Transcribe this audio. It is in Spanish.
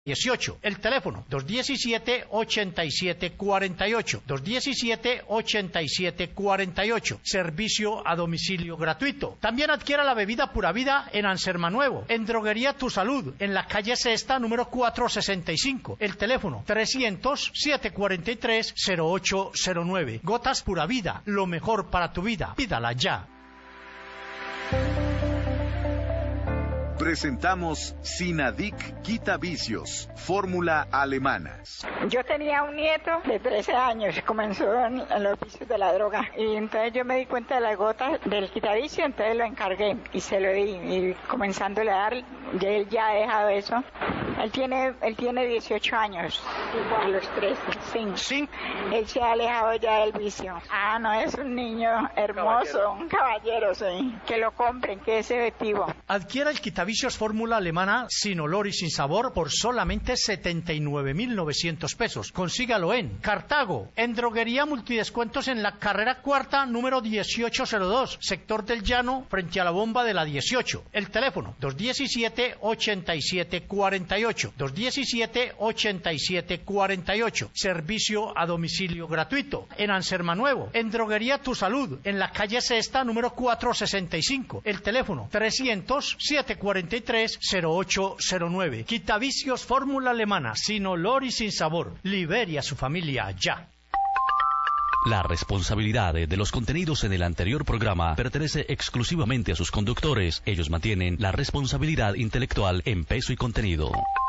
18. El teléfono 217-8748. 217-8748. Servicio a domicilio gratuito. También adquiera la bebida Pura Vida en Anserma Nuevo. En Droguería Tu Salud, en la calle Sexta, número 465. El teléfono 300-743-0809. Gotas Pura Vida, lo mejor para tu vida. Pídala ya. Presentamos Sinadic Quita Vicios, fórmula alemana. Yo tenía un nieto de 13 años, comenzó en los vicios de la droga, y entonces yo me di cuenta de las gotas del quitavicio, entonces lo encargué y se lo di, y comenzándole a dar, él ya ha dejado eso. Él tiene 18 años, a los 13, sí. Él se ha alejado ya del vicio. Ah, no, es un niño hermoso, un caballero, sí. Que lo compren, que es efectivo. Adquiera el quitavicios fórmula alemana sin olor y sin sabor por solamente 79.900 pesos. Consígalo en Cartago, en Droguería Multidescuentos en la carrera cuarta, número 1802, sector del Llano, frente a la bomba de la 18. El teléfono 217-8748. 217-8748. Servicio a domicilio gratuito. En Anserma Nuevo, en Droguería Tu Salud, en la calle Sexta, número 465. El teléfono 300-743-0809. Quitavicios fórmula alemana, sin olor y sin sabor. Libere a su familia ya. La responsabilidad de los contenidos en el anterior programa pertenece exclusivamente a sus conductores. Ellos mantienen la responsabilidad intelectual en peso y contenido.